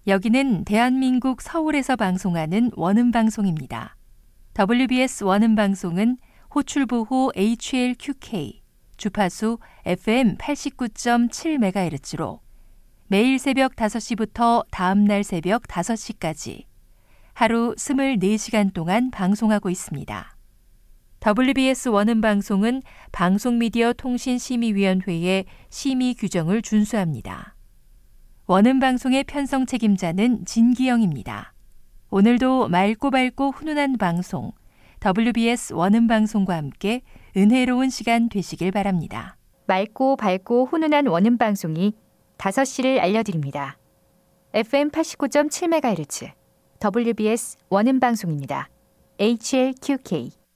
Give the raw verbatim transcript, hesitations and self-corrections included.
여기는 대한민국 서울에서 방송하는 원음방송입니다. 더블유비에스 원음방송은 호출보호 에이치엘큐케이, 주파수 에프엠 팔십구 점 칠 메가헤르츠로 매일 새벽 다섯 시부터 다음날 새벽 다섯 시까지 하루 이십사 시간 동안 방송하고 있습니다. 더블유비에스 원음방송은 방송미디어통신심의위원회의 심의 규정을 준수합니다. 원음방송의 편성 책임자는 진기영입니다. 오늘도 맑고 밝고 훈훈한 방송, 더블유비에스 원음방송과 함께 은혜로운 시간 되시길 바랍니다. 맑고 밝고 훈훈한 원음방송이 다섯 시를 알려드립니다. 에프엠 팔십구 점 칠 메가헤르츠 더블유비에스 원음방송입니다. 에이치엘큐케이